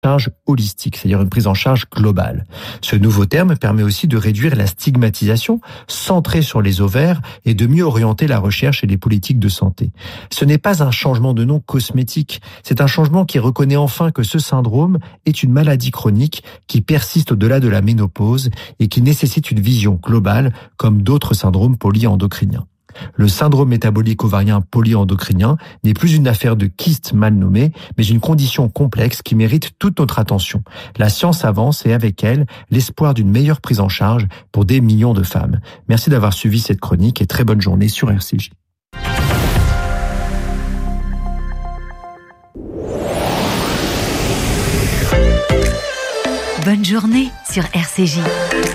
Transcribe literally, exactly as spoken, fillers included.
charge holistique, c'est-à-dire une prise en charge globale. Ce nouveau terme permet aussi de réduire la stigmatisation centrée sur les ovaires et de mieux orienter la recherche et les politiques de santé. Ce n'est pas un changement de nom cosmétique, c'est un changement qui reconnaît enfin que ce syndrome est une maladie chronique qui persiste au-delà de la ménopause et qui nécessite une vision globale comme d'autres syndromes polyendocriniens. Le syndrome métabolique ovarien polyendocrinien n'est plus une affaire de kyste mal nommé, mais une condition complexe qui mérite toute notre attention. La science avance et avec elle, l'espoir d'une meilleure prise en charge pour des millions de femmes. Merci d'avoir suivi cette chronique et très bonne journée sur R C J. Bonne journée sur R C J.